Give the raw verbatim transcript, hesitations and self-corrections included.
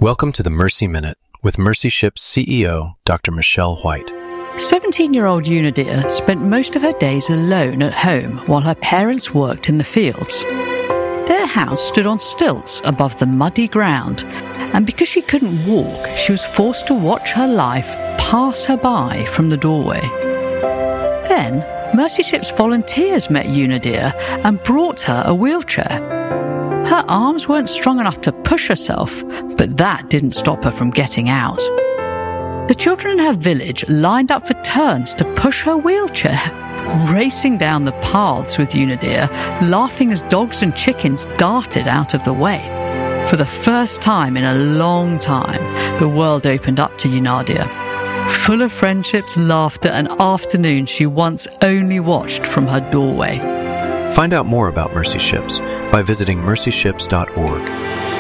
Welcome to the Mercy Minute with Mercy Ships C E O, Doctor Michelle White. seventeen-year-old Unidir spent most of her days alone at home while her parents worked in the fields. Their house stood on stilts above the muddy ground, and because she couldn't walk, she was forced to watch her life pass her by from the doorway. Then, Mercy Ships volunteers met Unidir and brought her a wheelchair. Her arms weren't strong enough to push herself, but that didn't stop her from getting out. The children in her village lined up for turns to push her wheelchair, racing down the paths with Unidir, laughing as dogs and chickens darted out of the way. For the first time in a long time, the world opened up to Unidir, full of friendships, laughter, and afternoons she once only watched from her doorway. Find out more about Mercy Ships by visiting mercy ships dot org.